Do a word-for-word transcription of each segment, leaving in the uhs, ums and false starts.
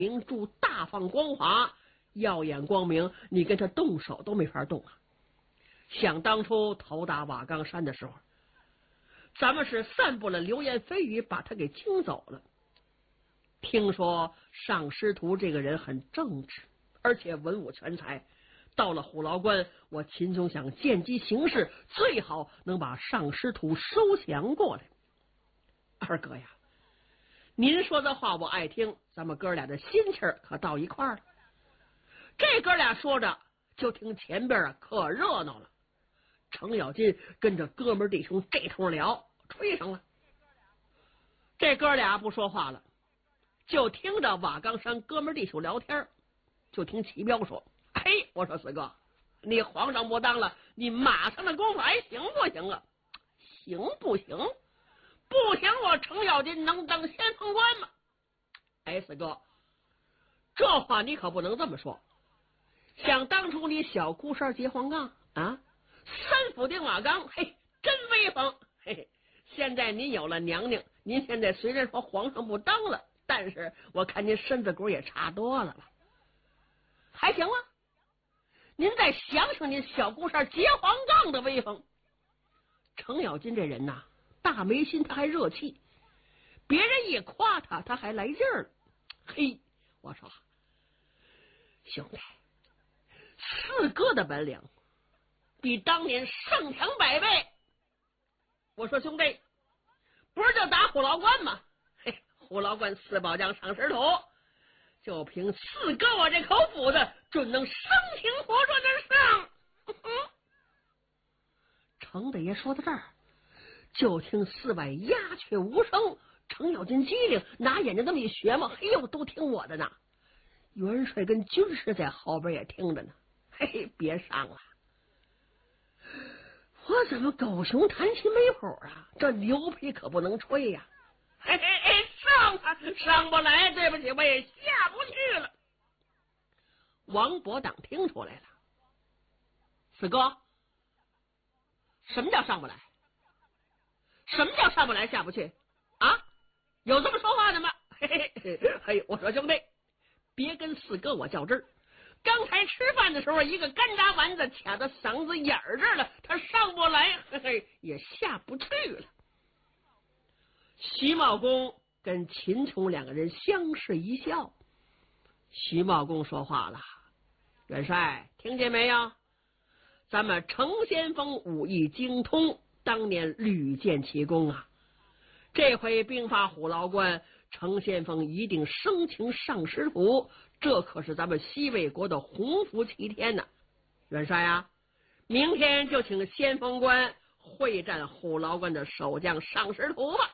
明珠大放光华，耀眼光明，你跟他动手都没法动啊。想当初头打瓦岗山的时候，咱们是散布了流言蜚语，把他给惊走了。听说上师徒这个人很正直，而且文武全才。到了虎牢关，我秦琼想见机行事，最好能把上师徒收降过来。二哥呀，您说的话我爱听，咱们哥俩的心气儿可到一块儿了。这哥俩说着，就听前边啊可热闹了。程咬金跟着哥们弟兄这通聊，吹上了。这哥俩不说话了，就听着瓦岗山哥们弟兄聊天。就听齐彪说：“嘿，我说四哥，你皇上不当了，你马上的功夫还行不行啊？行不行？不行，我程咬金能当先锋官吗？”哎，四哥，这话你可不能这么说。想当初你小孤山结黄杠啊，三府定瓦岗，嘿，真威风。嘿嘿，现在您有了娘娘，您现在虽然说皇上不当了，但是我看您身子骨也差多了吧？还行吗？您再想想您小孤山结黄杠的威风。程咬金这人呐，大没心，他还热气，别人一夸他，他还来劲儿了。嘿，我说兄弟，四哥的本领比当年胜强百倍。我说兄弟，不是就打虎牢关吗？嘿，虎牢关四宝将上师徒，就凭四哥我这口斧子，准能生擒活捉的上。程大爷说到这儿，就听四外鸦雀无声。程咬金机灵，拿眼睛这么一学嘛，嘿呦，都听我的呢。元帅跟军师在后边也听着呢。嘿嘿，别上了，我怎么狗熊弹琴没谱啊？这牛皮可不能吹呀！嘿嘿嘿，上啊，上不来，对不起，我也下不去了。王伯党听出来了，四哥，什么叫上不来？什么叫上不来下不去啊？有这么说话的吗？嘿嘿嘿，嘿，我说兄弟，别跟四哥我较真儿。刚才吃饭的时候，一个干炸丸子卡到嗓子眼儿这儿了，他上不来，嘿嘿，也下不去了。徐茂公跟秦琼两个人相视一笑。徐茂公说话了：“元帅，听见没有？咱们程先锋武艺精通，当年屡建奇功啊。这回兵发虎牢关，程先锋一定生擒上师徒，这可是咱们西魏国的鸿福齐天呐！元帅啊，明天就请先锋官会战虎牢关的守将上师徒吧。”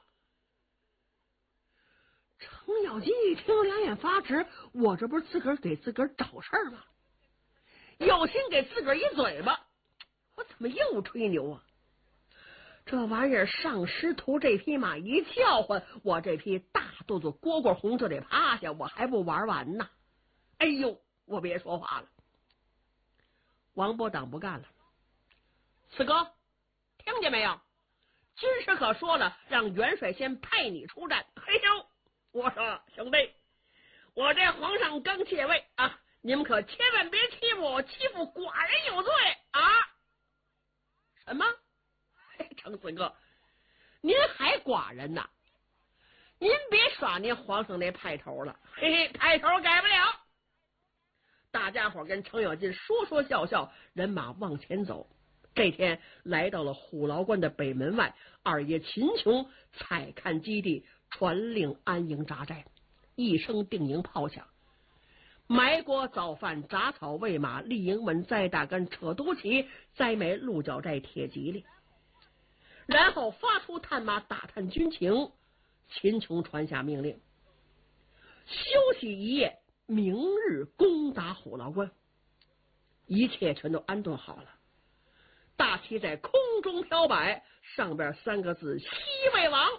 程咬金一听，两眼发直，我这不是自个儿给自个儿找事儿吗？有心给自个儿一嘴巴，我怎么又吹牛啊？这玩意儿上师徒这匹马一叫唤，我这匹大肚子蝈蝈红就得趴下，我还不玩完呢。哎呦，我别说话了。王伯党不干了：“四哥，听见没有？军师可说了，让元帅先派你出战。”嘿呦，我说兄弟，我这皇上刚借位啊，你们可千万别欺负我，欺负寡人有罪啊！什么？程四哥，您还寡人呢？您别耍您皇上那派头了，嘿嘿，派头改不了。大家伙跟程咬金说说笑笑，人马往前走。这天来到了虎牢关的北门外，二爷秦琼采看基地，传令安营扎寨。一声定营炮响，埋锅早饭，铡草喂马，立营门，栽大杆，扯犊旗，栽埋鹿角寨铁吉利。然后发出探马打探军情。秦琼传下命令，休息一夜，明日攻打虎牢关。一切全都安顿好了，大旗在空中飘摆，上边三个字：西魏王。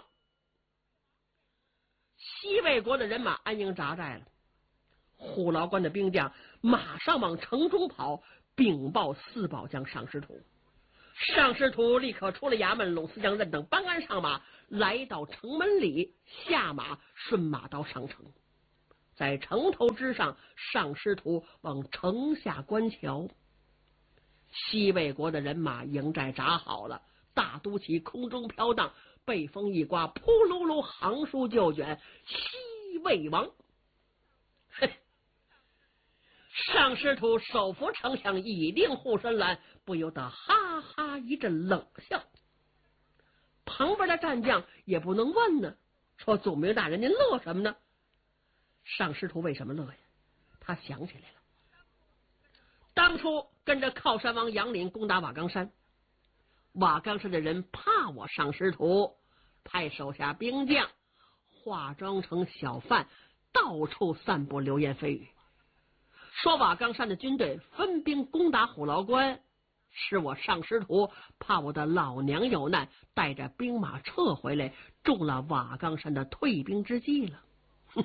西魏国的人马安营扎寨了，虎牢关的兵将马上往城中跑，禀报四宝将上师徒。上师徒立刻出了衙门，拢四将任等班鞍上马，来到城门里，下马顺马刀上城。 在城头之上，上师徒往城下观瞧。西魏国的人马营寨扎好了，大都旗空中飘荡，北风一刮，扑噜噜行书就卷，西魏王。嘿，上师徒手扶丞相，一定护身栏，不由得哈哈一阵冷笑。旁边的战将也不能问呢，说祖明大人您乐什么呢？上师徒为什么乐呀？他想起来了，当初跟着靠山王杨林攻打瓦岗山，瓦岗山的人怕我上师徒，派手下兵将化妆成小贩，到处散布流言蜚语，说瓦岗山的军队分兵攻打虎牢关，是我上师徒怕我的老娘有难，带着兵马撤回来，中了瓦岗山的退兵之计了。哼！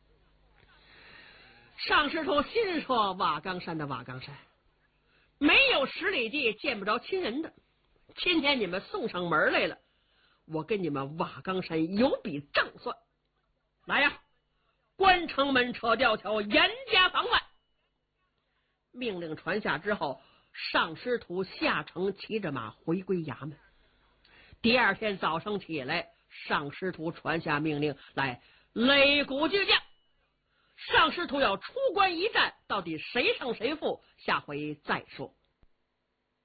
上师徒心说，瓦岗山的瓦岗山没有十里地见不着亲人的，今天你们送上门来了，我跟你们瓦岗山有笔账算。来呀，关城门，扯吊桥，严加防范。命令传下之后，上师徒下城骑着马回归衙门。第二天早上起来，上师徒传下命令来，擂鼓巨将。上师徒要出关一战，到底谁胜谁负，下回再说。